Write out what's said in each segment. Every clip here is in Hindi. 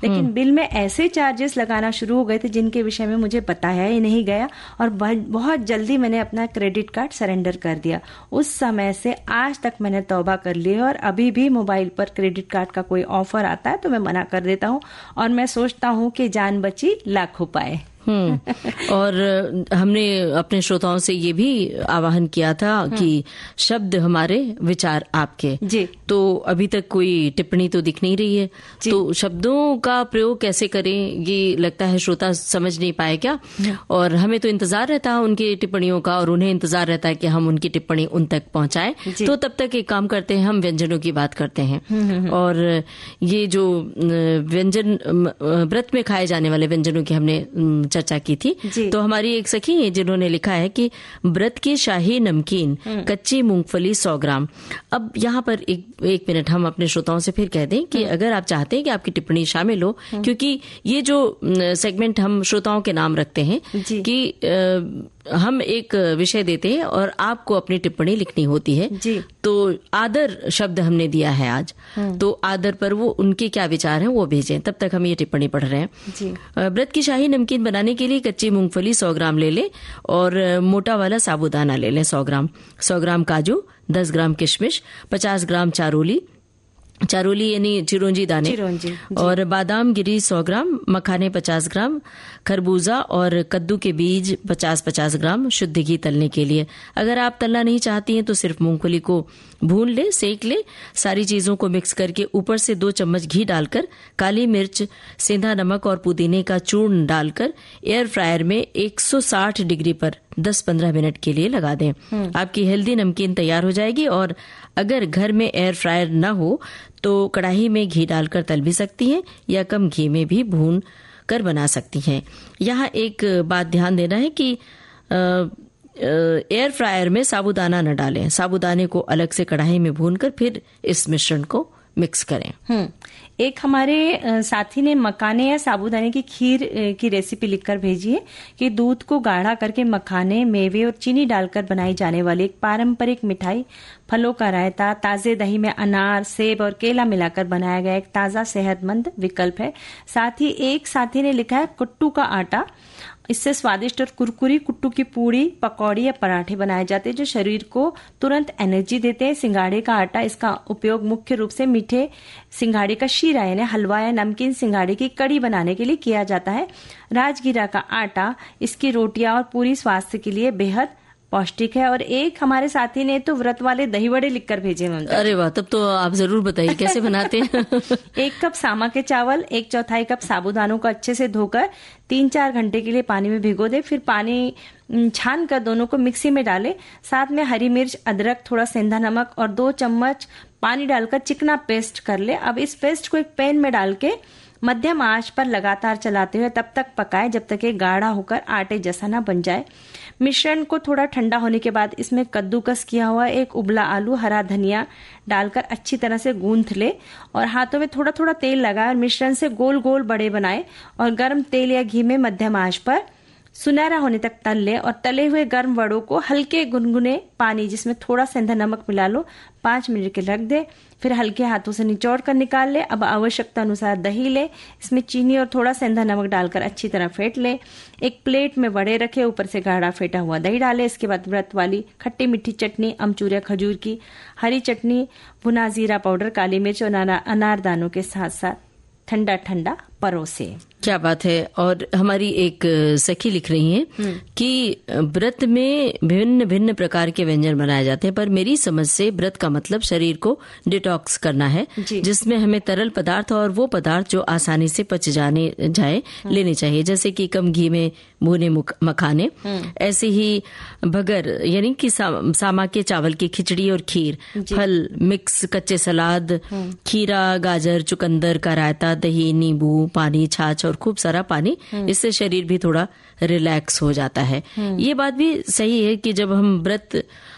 लेकिन बिल में ऐसे चार्जेस लगाना शुरू हो गए थे जिनके विषय में मुझे बताया ही नहीं गया, और बहुत जल्दी मैंने अपना क्रेडिट कार्ड सरेंडर कर दिया। उस समय से आज तक मैंने तौबा कर ली है, और अभी भी मोबाइल पर क्रेडिट कार्ड का कोई ऑफर आता है तो मैं मना कर देता हूँ, और मैं सोचता हूँ कि जान बची लाखों पाए। और हमने अपने श्रोताओं से ये भी आह्वान किया था कि शब्द हमारे विचार आपके जी। तो अभी तक कोई टिप्पणी तो दिख नहीं रही है, तो शब्दों का प्रयोग कैसे करें ये लगता है श्रोता समझ नहीं पाए क्या। और हमें तो इंतजार रहता है उनकी टिप्पणियों का, और उन्हें इंतजार रहता है कि हम उनकी टिप्पणी उन तक पहुंचाएं। तो तब तक एक काम करते हैं, हम व्यंजनों की बात करते हैं। और ये जो व्यंजन व्रत में खाए जाने वाले व्यंजनों की हमने चर्चा की थी, तो हमारी एक सखी है जिन्होंने लिखा है कि व्रत की शाही नमकीन, कच्ची मूंगफली 100 ग्राम। अब यहाँ पर एक मिनट हम अपने श्रोताओं से फिर कह दें कि अगर आप चाहते हैं कि आपकी टिप्पणी शामिल हो, क्योंकि ये जो सेगमेंट हम श्रोताओं के नाम रखते हैं कि हम एक विषय देते हैं और आपको अपनी टिप्पणी लिखनी होती है, तो आदर शब्द हमने दिया है आज, तो आदर पर वो उनके क्या विचार हैं वो भेजें। तब तक हम ये टिप्पणी पढ़ रहे हैं। व्रत की शाही नमकीन बनाने के लिए कच्ची मूंगफली 100 ग्राम ले लें, और मोटा वाला साबूदाना ले लें 100 ग्राम, 100 ग्राम काजू, 10 ग्राम किशमिश, 50 ग्राम चारोली यानी चिरौंजी दाने, और बादाम गिरी 100 ग्राम, मखाने 50 ग्राम, खरबूजा और कद्दू के बीज 50-50 ग्राम शुद्ध घी तलने के लिए। अगर आप तलना नहीं चाहती हैं तो सिर्फ मूंगफली को भून ले, सेक ले। सारी चीजों को मिक्स करके ऊपर से 2 चम्मच घी डालकर काली मिर्च, सेंधा नमक और पुदीने का चूर्ण डालकर एयर फ्रायर में 160 डिग्री पर 10-15 मिनट के लिए लगा दें। आपकी हेल्दी नमकीन तैयार हो जाएगी। और अगर घर में एयर फ्रायर न हो तो कढ़ाई में घी डालकर तल भी सकती हैं, या कम घी में भी भून कर बना सकती हैं। यहाँ एक बात ध्यान देना है कि एयर फ्रायर में साबूदाना न डालें, साबूदाने को अलग से कढ़ाई में भूनकर फिर इस मिश्रण को मिक्स करें। एक हमारे साथी ने मखाने या साबूदाने की खीर की रेसिपी लिखकर भेजी है कि दूध को गाढ़ा करके मखाने, मेवे और चीनी डालकर बनाई जाने वाली एक पारंपरिक मिठाई, फलों का रायता, ताजे दही में अनार, सेब और केला मिलाकर बनाया गया एक ताजा सेहतमंद विकल्प है। साथ ही एक साथी ने लिखा है कुट्टू का आटा, इससे स्वादिष्ट और कुरकुरी कुट्टू की पूड़ी, पकौड़ी या पराठे बनाए जाते हैं जो शरीर को तुरंत एनर्जी देते हैं। सिंघाड़े का आटा, इसका उपयोग मुख्य रूप से मीठे सिंघाड़े का शीरा यानी हलवा या नमकीन सिंघाड़े की कड़ी बनाने के लिए किया जाता है। राजगीरा का आटा, इसकी रोटियां और पूरी स्वास्थ्य के लिए बेहद पौष्टिक है। और एक हमारे साथी ने तो व्रत वाले दही वड़े लिखकर भेजे हैं। अरे वाह, तब तो आप जरूर बताइए कैसे बनाते हैं। 1 कप सामा के चावल, 1/4 कप साबूदानों को अच्छे से धोकर 3-4 घंटे के लिए पानी में भिगो दे, फिर पानी छान कर दोनों को मिक्सी में डाले। साथ में हरी मिर्च, अदरक, थोड़ा सेंधा नमक और 2 चम्मच पानी डालकर चिकना पेस्ट कर ले। अब इस पेस्ट को एक पैन में डाल के मध्यम आंच पर लगातार चलाते हुए तब तक पकाएं जब तक ये गाढ़ा होकर आटे जैसा ना बन जाए। मिश्रण को थोड़ा ठंडा होने के बाद इसमें कद्दूकस किया हुआ एक उबला आलू, हरा धनिया डालकर अच्छी तरह से गूंथ ले, और हाथों में थोड़ा थोड़ा तेल लगाए और मिश्रण से गोल गोल बड़े बनाए, और गर्म तेल या घी में मध्यम आंच पर सुनहरा होने तक तल ले। और तले हुए गर्म वड़ों को हल्के गुनगुने पानी जिसमें थोड़ा सेंधा नमक मिला लो 5 मिनट के रख दे, फिर हल्के हाथों से निचोड़ कर निकाल ले। अब आवश्यकता अनुसार दही ले, इसमें चीनी और थोड़ा सेंधा नमक डालकर अच्छी तरह फेंट ले। एक प्लेट में वड़े रखे, ऊपर से गाढ़ा फेंटा हुआ दही डाले। इसके बाद व्रत वाली खट्टी मीठी चटनी, अमचूर या खजूर की, हरी चटनी, भुना जीरा पाउडर, काली मिर्च और अनारदानों के साथ साथ ठंडा ठंडा परोसे। क्या बात है। और हमारी एक सखी लिख रही हैं कि व्रत में भिन्न भिन्न प्रकार के व्यंजन बनाए जाते हैं, पर मेरी समझ से व्रत का मतलब शरीर को डिटॉक्स करना है, जिसमें हमें तरल पदार्थ और वो पदार्थ जो आसानी से पच जाए लेने चाहिए, जैसे कि कम घी में भुने मखाने, ऐसे ही भगर यानी कि सामा के चावल की खिचड़ी और खीर, फल मिक्स, कच्चे सलाद, खीरा, गाजर, चुकंदर का रायता, दही, नींबू, पानी, छाछ और खूब सारा पानी। इससे शरीर भी थोड़ा रिलैक्स हो जाता है। ये बात भी सही है कि जब हम व्रत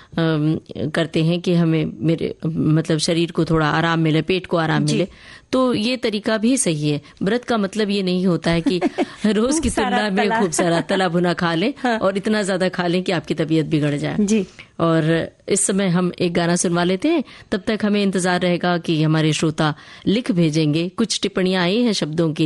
करते हैं कि हमें मतलब शरीर को थोड़ा आराम मिले, पेट को आराम मिले, तो ये तरीका भी सही है। व्रत का मतलब ये नहीं होता है कि रोज की तुलना में खूब सारा तला भुना खा लें और इतना ज्यादा खा लें कि आपकी तबीयत बिगड़ जाए। जी। और इस समय हम एक गाना सुनवा लेते हैं, तब तक हमें इंतजार रहेगा कि हमारे श्रोता लिख भेजेंगे। कुछ टिप्पणियां आई हैं शब्दों की।